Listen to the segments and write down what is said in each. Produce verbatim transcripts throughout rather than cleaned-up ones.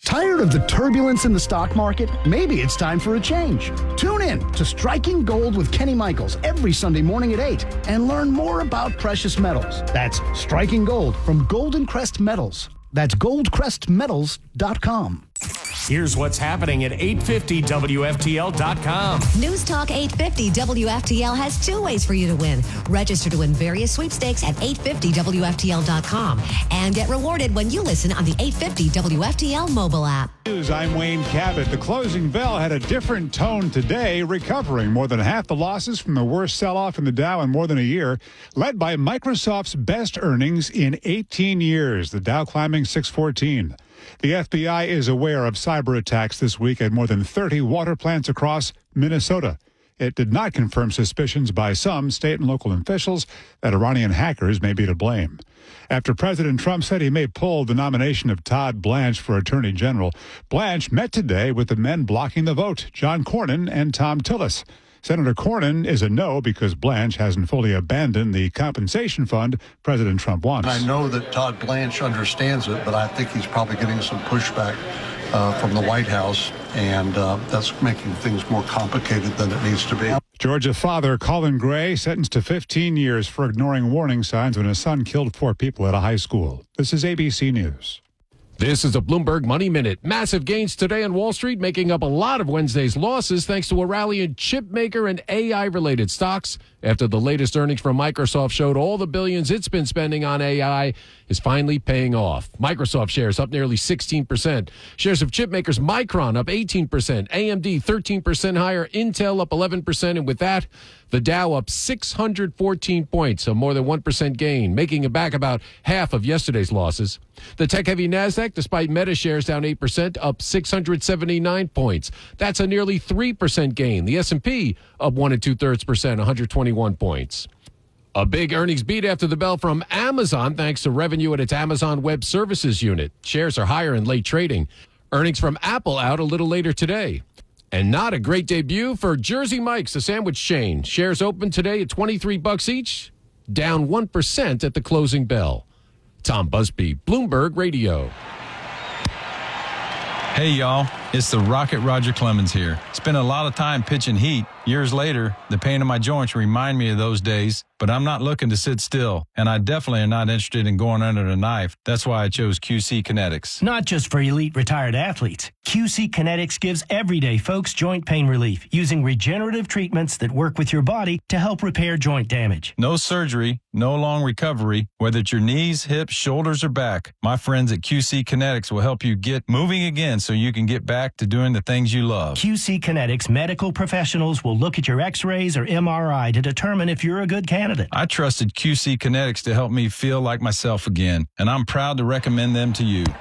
Tired of the turbulence in the stock market? Maybe it's time for a change. Tune in to Striking Gold with Kenny Michaels every Sunday morning at eight and learn more about precious metals. That's Striking Gold from Golden Crest Metals. That's gold crest metals dot com. Here's what's happening at eight fifty W F T L dot com. News Talk eight fifty W F T L has two ways for you to win. Register to win various sweepstakes at eight fifty W F T L dot com and get rewarded when you listen on the eight fifty W F T L mobile app. News, I'm Wayne Cabot. The closing bell had a different tone today, recovering more than half the losses from the worst sell-off in the Dow in more than a year, led by Microsoft's best earnings in eighteen years, the Dow climbing six fourteen. The F B I is aware of cyber attacks this week at more than thirty water plants across Minnesota. It did not confirm suspicions by some state and local officials that Iranian hackers may be to blame. After President Trump said he may pull the nomination of Todd Blanche for Attorney General, Blanche met today with the men blocking the vote, John Cornyn and Tom Tillis. Senator Cornyn is a no because Blanche hasn't fully abandoned the compensation fund President Trump wants. I know that Todd Blanche understands it, but I think he's probably getting some pushback uh, from the White House, and uh, that's making things more complicated than it needs to be. Georgia father Colin Gray sentenced to fifteen years for ignoring warning signs when his son killed four people at a high school. This is A B C News. This is a Bloomberg Money Minute. Massive gains today on Wall Street, making up a lot of Wednesday's losses thanks to a rally in chip maker and A I-related stocks after the latest earnings from Microsoft showed all the billions it's been spending on A I is finally paying off. Microsoft shares up nearly sixteen percent. Shares of chip makers Micron up eighteen percent. A M D thirteen percent higher. Intel up eleven percent. And with that, the Dow up six hundred fourteen points, a more than one percent gain, making it back about half of yesterday's losses. The tech-heavy NASDAQ, despite Meta shares down eight percent, up six hundred seventy-nine points. That's a nearly three percent gain. The S and P up one and two-thirds percent, one hundred twenty-one points. A big earnings beat after the bell from Amazon thanks to revenue at its Amazon Web Services unit. Shares are higher in late trading. Earnings from Apple out a little later today. And not a great debut for Jersey Mike's, the sandwich chain. Shares open today at twenty-three bucks each, down one percent at the closing bell. Tom Busby, Bloomberg Radio. Hey, y'all. It's the Rocket Roger Clemens here. Spent a lot of time pitching heat. Years later, the pain in my joints remind me of those days, but I'm not looking to sit still, and I definitely am not interested in going under the knife. That's why I chose Q C Kinetics. Not just for elite retired athletes. Q C Kinetics gives everyday folks joint pain relief using regenerative treatments that work with your body to help repair joint damage. No surgery, no long recovery, whether it's your knees, hips, shoulders, or back. My friends at Q C Kinetics will help you get moving again so you can get back to doing the things you love. Q C Kinetics medical professionals will look at your x-rays or M R I to determine if you're a good candidate. I trusted Q C Kinetics to help me feel like myself again, and I'm proud to recommend them to you.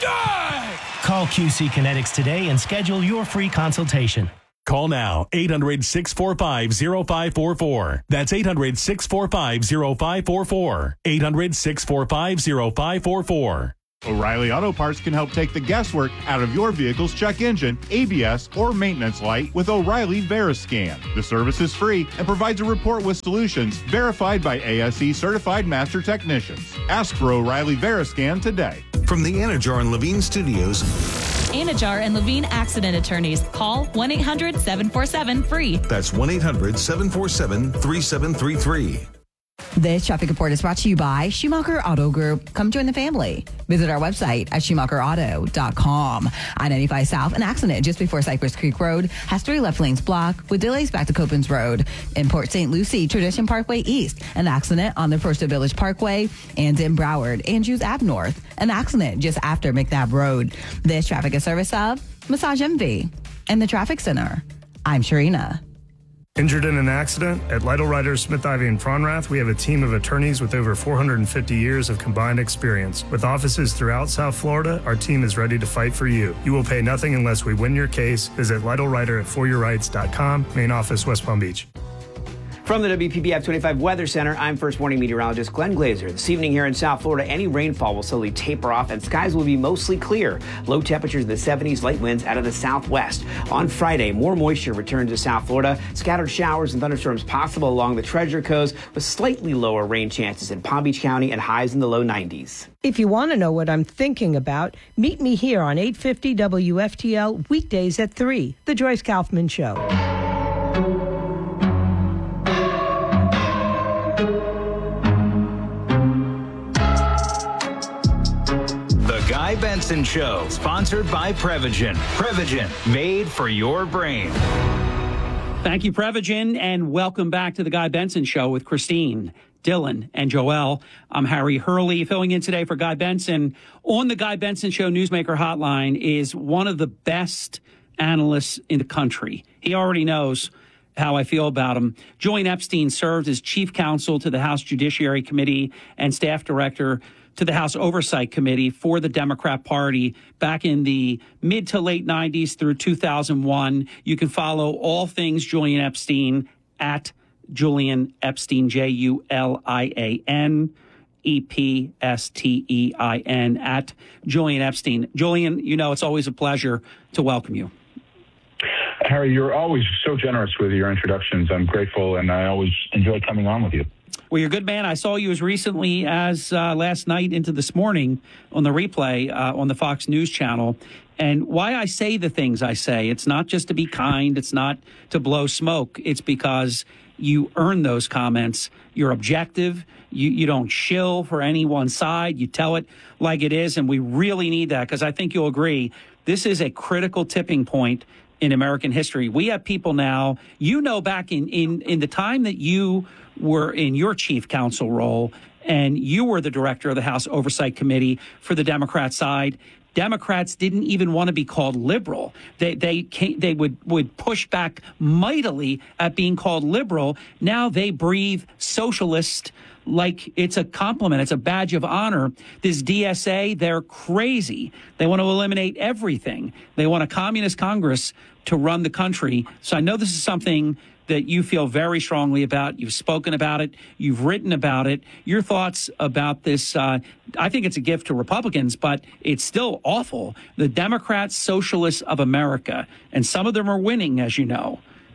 Die! Call Q C Kinetics today and schedule your free consultation. Call now, eight hundred, six four five, zero five four four. That's eight hundred, six four five, zero five four four. eight hundred, six four five, zero five four four. O'Reilly Auto Parts can help take the guesswork out of your vehicle's check engine, A B S, or maintenance light with O'Reilly Veriscan. The service is free and provides a report with solutions verified by A S E certified master technicians. Ask for O'Reilly Veriscan today. From the Anajar and Levine Studios, Anajar and Levine Accident Attorneys. Call one eight hundred, seven four seven, free. That's one eight hundred, seven four seven, three seven three three. This traffic report is brought to you by Schumacher Auto Group. Come join the family. Visit our website at schumacher auto dot com. I ninety-five South, an accident just before Cypress Creek Road has three left lanes blocked with delays back to Copens Road. In Port Saint Lucie, Tradition Parkway East, an accident on the First Village Parkway. And in Broward, Andrews Ave North, an accident just after McNabb Road. This traffic is service of Massage Envy and the Traffic Center. I'm Sharina. Injured in an accident? At Lytle Ryder, Smith Ivy, and Fronrath, we have a team of attorneys with over four hundred fifty years of combined experience. With offices throughout South Florida, our team is ready to fight for you. You will pay nothing unless we win your case. Visit Lytle Ryder at for your rights dot com, main office, West Palm Beach. From the W P B F twenty-five Weather Center, I'm First Warning Meteorologist Glenn Glazer. This evening here in South Florida, any rainfall will slowly taper off and skies will be mostly clear. Low temperatures in the seventies, light winds out of the southwest. On Friday, more moisture returns to South Florida. Scattered showers and thunderstorms possible along the Treasure Coast with slightly lower rain chances in Palm Beach County and highs in the low nineties. If you want to know what I'm thinking about, meet me here on eight fifty W F T L weekdays at three, The Joyce Kaufman Show. The Guy Benson Show, sponsored by Prevagen. Prevagen, made for your brain. Thank you, Prevagen, and welcome back to the Guy Benson Show with Christine, Dylan, and Joelle. I'm Harry Hurley, filling in today for Guy Benson. On the Guy Benson Show Newsmaker Hotline is one of the best analysts in the country. He already knows how I feel about him. Julian Epstein served as chief counsel to the House Judiciary Committee and staff director to the House Oversight Committee for the Democrat Party back in the mid to late nineties through two thousand one. You can follow all things Julian Epstein at Julian Epstein, J U L I A N E P S T E I N, at Julian Epstein. Julian, you know, it's always a pleasure to welcome you. Harry, you're always so generous with your introductions. I'm grateful, and I always enjoy coming on with you. Well, you're a good man. I saw you as recently as uh, last night into this morning on the replay uh, on the Fox News channel. And why I say the things I say, it's not just to be kind. It's not to blow smoke. It's because you earn those comments. You're objective. You, you don't shill for any one side. You tell it like it is. And we really need that, because I think you'll agree this is a critical tipping point in American history. We have people now, you know, back in, in, in the time that you were in your chief counsel role and you were the director of the House Oversight Committee for the Democrat side, Democrats didn't even want to be called liberal. They they came, they would, would push back mightily at being called liberal. Now they breathe socialist like it's a compliment. It's a badge of honor. This D S A, they're crazy. They want to eliminate everything. They want a communist Congress to run the country. So I know this is something that you feel very strongly about. You've spoken about it. You've written about it. Your thoughts about this, uh, I think it's a gift to Republicans, but it's still awful. The Democrats, Socialists of America, and some of them are winning, as you know.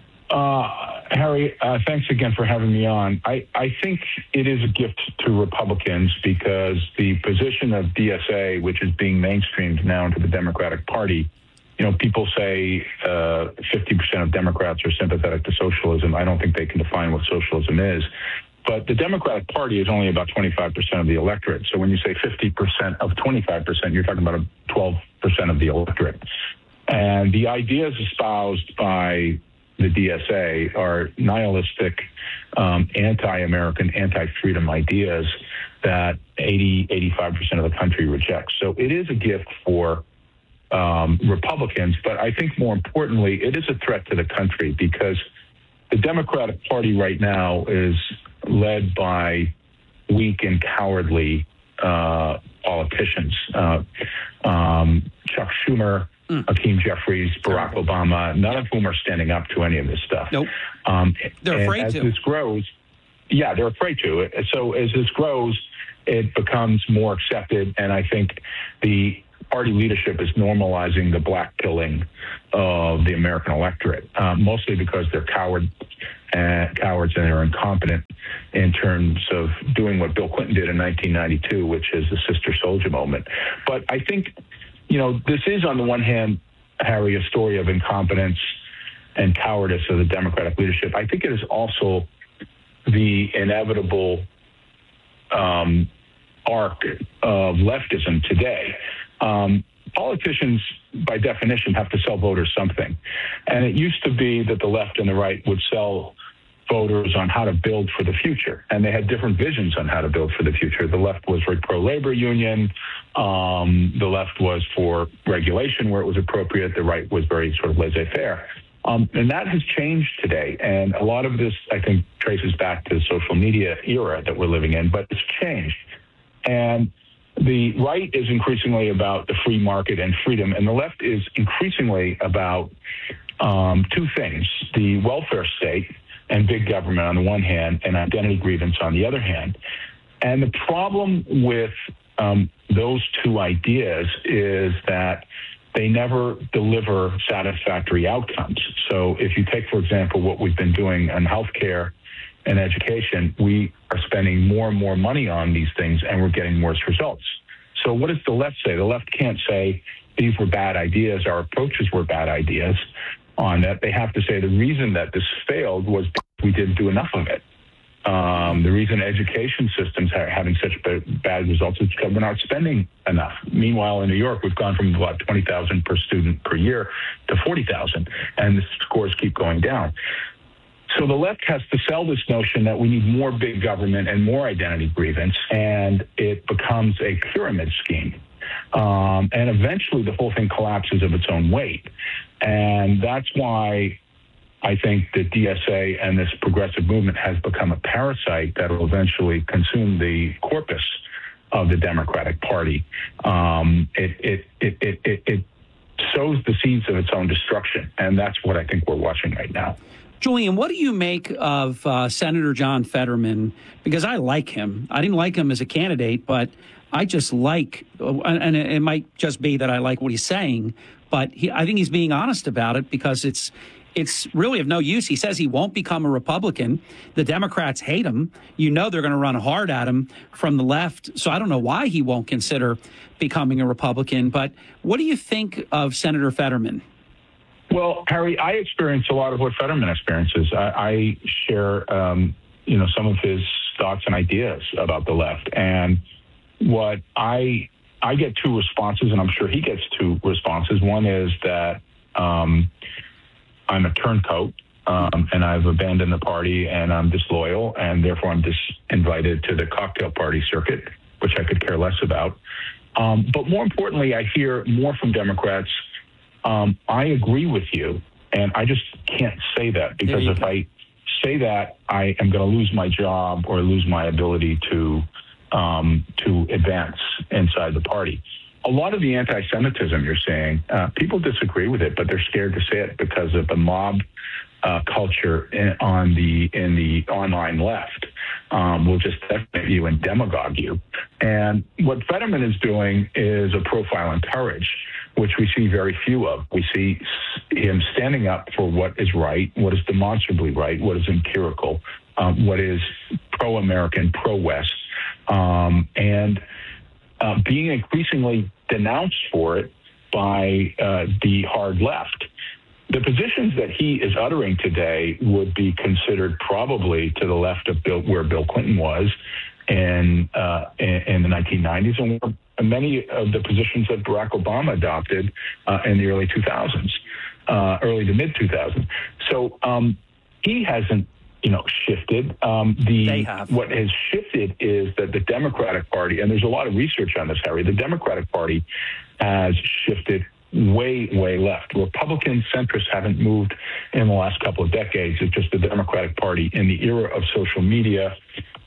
Uh, Harry, uh, thanks again for having me on. I, I think it is a gift to Republicans because the position of D S A, which is being mainstreamed now into the Democratic Party, you know, people say uh, fifty percent of Democrats are sympathetic to socialism. I don't think they can define what socialism is. But the Democratic Party is only about twenty-five percent of the electorate. So when you say fifty percent of twenty-five percent, you're talking about twelve percent of the electorate. And the ideas espoused by the D S A are nihilistic, um, anti-American, anti-freedom ideas that eighty, eighty-five percent of the country rejects. So it is a gift for um, Republicans, but I think more importantly, it is a threat to the country because the Democratic Party right now is led by weak and cowardly uh, politicians. Uh, um, Chuck Schumer, Mm. Hakeem Jeffries, Barack Obama, none of whom are standing up to any of this stuff. Nope. Um, they're afraid as to. As this grows, yeah, they're afraid to. So as this grows, it becomes more accepted, and I think the party leadership is normalizing the black pilling of the American electorate, uh, mostly because they're coward, uh, cowards and they're incompetent in terms of doing what Bill Clinton did in nineteen ninety-two, which is the Sister Soldier moment. But I think, you know, this is, on the one hand, Harry, a story of incompetence and cowardice of the Democratic leadership. I think it is also the inevitable um, arc of leftism today. Um, politicians, by definition, have to sell voters something. And it used to be that the left and the right would sell voters on how to build for the future. And they had different visions on how to build for the future. The left was very pro-labor union. Um, the left was for regulation where it was appropriate. The right was very sort of laissez-faire. Um, and that has changed today. And a lot of this, I think, traces back to the social media era that we're living in, but it's changed. And the right is increasingly about the free market and freedom, and the left is increasingly about um, two things: the welfare state, and big government on the one hand and identity grievance on the other hand. And the problem with um, those two ideas is that they never deliver satisfactory outcomes. So if you take, for example, what we've been doing on healthcare and education, we are spending more and more money on these things and we're getting worse results. So what does the left say? The left can't say these were bad ideas, our approaches were bad ideas on that. They have to say the reason that this failed was we didn't do enough of it. Um, the reason education systems are having such bad results is because we're not spending enough. Meanwhile, in New York, we've gone from about twenty thousand per student per year to forty thousand, and the scores keep going down. So the left has to sell this notion that we need more big government and more identity grievance, and it becomes a pyramid scheme. Um, and eventually the whole thing collapses of its own weight. And that's why I think the D S A and this progressive movement has become a parasite that will eventually consume the corpus of the Democratic Party. Um, it, it, it, it, it, it sows the seeds of its own destruction, and that's what I think we're watching right now. Julian, what do you make of uh, Senator John Fetterman? Because I like him. I didn't like him as a candidate, but I just like, and it might just be that I like what he's saying, but he, I think he's being honest about it because it's it's really of no use. He says he won't become a Republican. The Democrats hate him. You know they're going to run hard at him from the left. So I don't know why he won't consider becoming a Republican. But what do you think of Senator Fetterman? Well, Harry, I experience a lot of what Fetterman experiences. I, I share, um, you know, some of his thoughts and ideas about the left. And what I I get two responses, and I'm sure he gets two responses. One is that um, I'm a turncoat, um, and I've abandoned the party, and I'm disloyal, and therefore I'm disinvited to the cocktail party circuit, which I could care less about. Um, but more importantly, I hear more from Democrats. Um, I agree with you, and I just can't say that because if go. I say that, I am going to lose my job or lose my ability to um, to advance inside the party. A lot of the anti-Semitism you're saying, uh, people disagree with it, but they're scared to say it because of the mob uh, culture in, on the in the online left. Um, will just definitely you and demagogue you. And what Fetterman is doing is a profile in courage, which we see very few of. We see him standing up for what is right, what is demonstrably right, what is empirical, um, what is pro-American, pro-West, um, and uh, being increasingly denounced for it by uh, the hard left. The positions that he is uttering today would be considered probably to the left of Bill, where Bill Clinton was in, uh, in, in the nineteen nineties, and where many of the positions that Barack Obama adopted uh, in the early two thousands, uh, early to mid two thousands. So um, he hasn't, you know, shifted. Um, the they have. What has shifted is that the Democratic Party, and there's a lot of research on this, Harry. The Democratic Party has shifted way, way left. Republican centrists haven't moved in the last couple of decades. It's just the Democratic Party in the era of social media.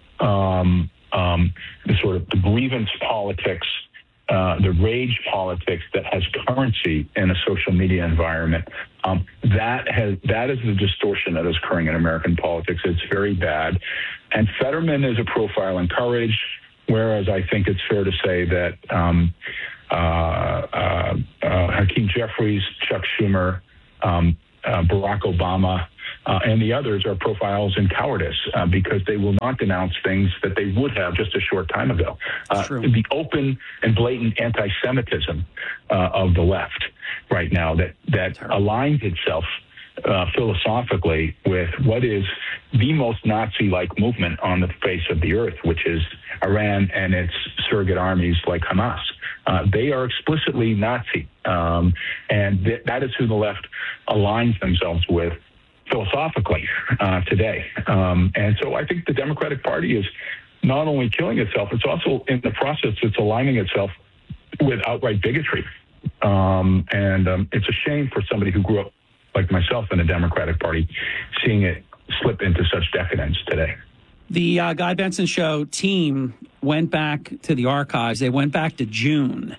Um, Um, the sort of the grievance politics, uh, the rage politics that has currency in a social media environment. Um, that has that is the distortion that is occurring in American politics. It's very bad. And Fetterman is a profile in courage, whereas I think it's fair to say that um, uh, uh, uh, Hakeem Jeffries, Chuck Schumer, um, uh, Barack Obama, Uh, and the others are profiles in cowardice uh, because they will not denounce things that they would have just a short time ago. Uh, the open and blatant anti-Semitism uh, of the left right now that, that aligns itself uh, philosophically with what is the most Nazi-like movement on the face of the earth, which is Iran and its surrogate armies like Hamas. Uh, they are explicitly Nazi, um, and th- that is who the left aligns themselves with philosophically uh, today. Um, and so I think the Democratic Party is not only killing itself, it's also in the process, it's aligning itself with outright bigotry. Um, and um, it's a shame for somebody who grew up like myself in the Democratic Party, seeing it slip into such decadence today. The uh, Guy Benson Show team went back to the archives. They went back to June.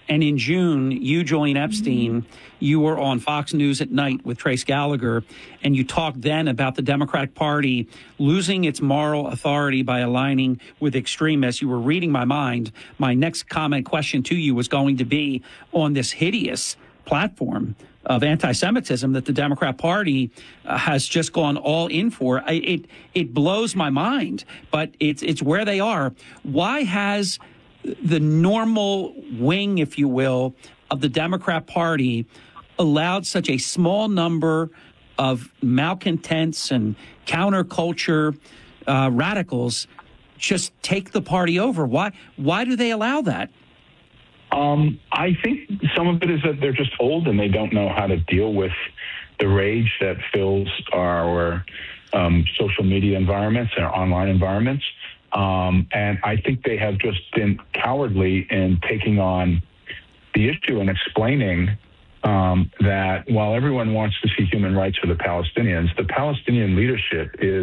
And in June, you, Julian Epstein, you were on Fox News at night with Trace Gallagher, and you talked then about the Democratic Party losing its moral authority by aligning with extremists. You were reading my mind. My next comment question to you was going to be on this hideous platform of anti-Semitism that the Democrat Party uh, has just gone all in for. I, it it blows my mind, but it's it's where they are. Why has the normal wing, if you will, of the Democrat Party allowed such a small number of malcontents and counterculture uh, radicals just take the party over? Why why do they allow that? Um, I think some of it is that they're just old and they don't know how to deal with the rage that fills our um, social media environments, our online environments. Um, and I think they have just been cowardly in taking on the issue and explaining um, that while everyone wants to see human rights for the Palestinians, the Palestinian leadership is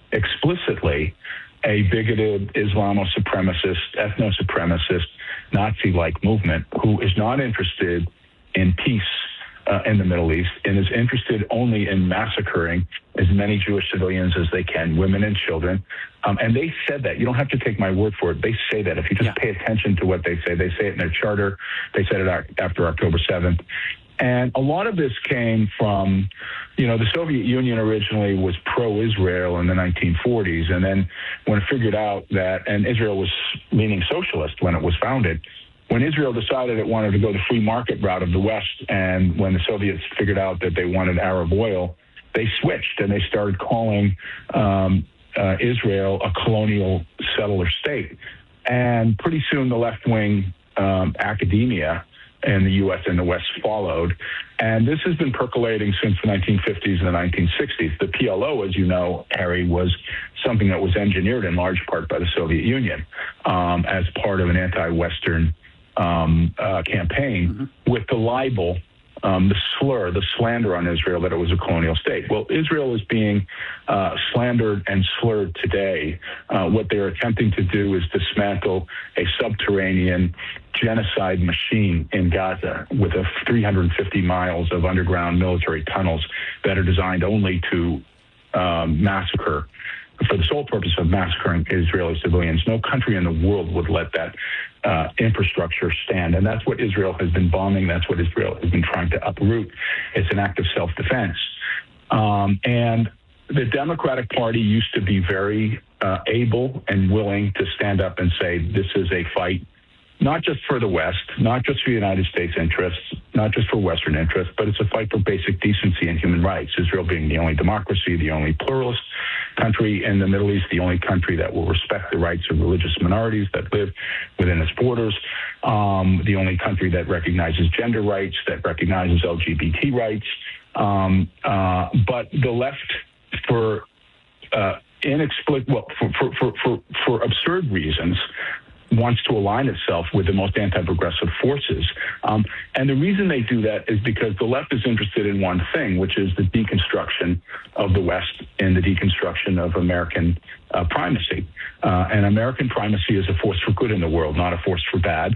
explicitly a bigoted Islamo-supremacist, ethno-supremacist, Nazi-like movement who is not interested in peace uh, in the Middle East and is interested only in massacring as many Jewish civilians as they can, women and children. Um, and they said that. You don't have to take my word for it. They say that. If you just yeah. pay attention to what they say, they say it in their charter. They said it after October seventh. And a lot of this came from, you know, the Soviet Union originally was pro-Israel in the nineteen forties. And then when it figured out that, and Israel was leaning socialist when it was founded, when Israel decided it wanted to go the free market route of the West, and when the Soviets figured out that they wanted Arab oil, they switched and they started calling um, uh, Israel a colonial settler state. And pretty soon the left-wing um, academia in the U S and the West followed. And this has been percolating since the nineteen fifties and the nineteen sixties. The P L O, as you know, Harry, was something that was engineered in large part by the Soviet Union um, as part of an anti-Western um, uh, campaign mm-hmm. with the libel, um, the slur, the slander on Israel that it was a colonial state. Well, Israel is being uh, slandered and slurred today. Uh, what they're attempting to do is dismantle a subterranean genocide machine in Gaza with a three hundred fifty miles of underground military tunnels that are designed only to um, massacre, for the sole purpose of massacring Israeli civilians. No country in the world would let that uh, infrastructure stand. And that's what Israel has been bombing. That's what Israel has been trying to uproot. It's an act of self-defense. Um, and the Democratic Party used to be very uh, able and willing to stand up and say, this is a fight not just for the West, not just for the United States interests, not just for Western interests, but it's a fight for basic decency and human rights. Israel being the only democracy, the only pluralist country in the Middle East, the only country that will respect the rights of religious minorities that live within its borders, um, the only country that recognizes gender rights, that recognizes L G B T rights. Um, uh, but the left, for uh, inexplicable, well, for, for, for, for, for absurd reasons, wants to align itself with the most anti-progressive forces. Um, and the reason they do that is because the left is interested in one thing, which is the deconstruction of the West and the deconstruction of American uh, primacy. Uh, and American primacy is a force for good in the world, not a force for bad.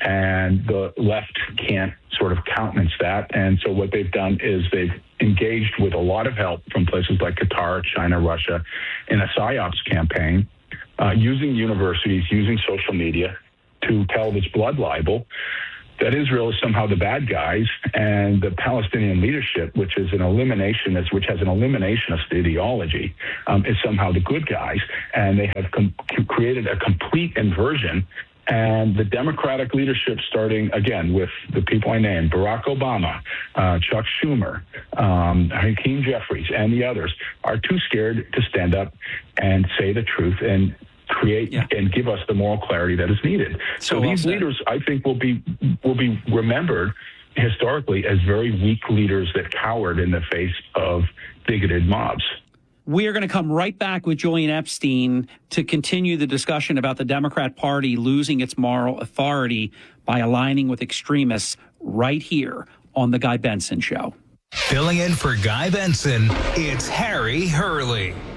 And the left can't sort of countenance that. And so what they've done is they've engaged with a lot of help from places like Qatar, China, Russia, in a PSYOPs campaign, Uh, using universities, using social media to tell this blood libel that Israel is somehow the bad guys and the Palestinian leadership, which is an eliminationist, which has an eliminationist ideology, um, is somehow the good guys. And they have com- created a complete inversion. And the Democratic leadership, starting, again, with the people I named, Barack Obama, uh, Chuck Schumer, um, Hakeem Jeffries, and the others, are too scared to stand up and say the truth and create yeah. and give us the moral clarity that is needed. So, so well these said. leaders, I think, will be will be remembered historically as very weak leaders that cowered in the face of bigoted mobs. We are going to come right back with Julian Epstein to continue the discussion about the Democrat Party losing its moral authority by aligning with extremists right here on The Guy Benson Show. Filling in for Guy Benson, it's Harry Hurley.